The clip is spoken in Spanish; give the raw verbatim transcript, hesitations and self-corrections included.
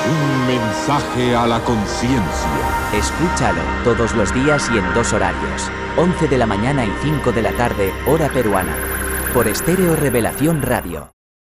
Un mensaje a la conciencia. Escúchalo todos los días y en dos horarios. once de la mañana y cinco de la tarde, hora peruana. Por Estéreo Revelación Radio.